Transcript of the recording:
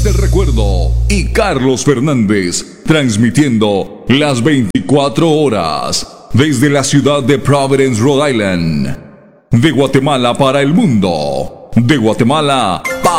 del Recuerdo y Carlos Fernández, transmitiendo las 24 horas desde la ciudad de Providence, Rhode Island. De Guatemala para el mundo. De Guatemala